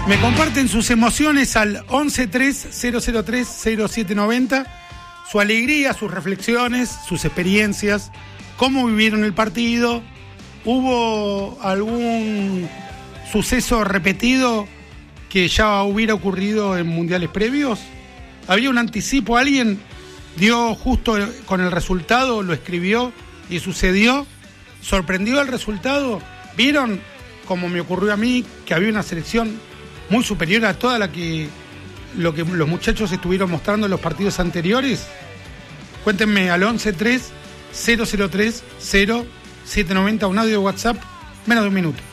Me comparten sus emociones al 1130030790, su alegría, sus reflexiones, sus experiencias, cómo vivieron el partido. ¿Hubo algún suceso repetido que ya hubiera ocurrido en mundiales previos? ¿Había un anticipo? ¿Alguien dio justo con el resultado, lo escribió y sucedió? ¿Sorprendió el resultado? ¿Vieron, como me ocurrió a mí, que había una selección muy superior a toda lo que los muchachos estuvieron mostrando en los partidos anteriores? Cuéntenme al 1130030790, un audio de WhatsApp, menos de un minuto.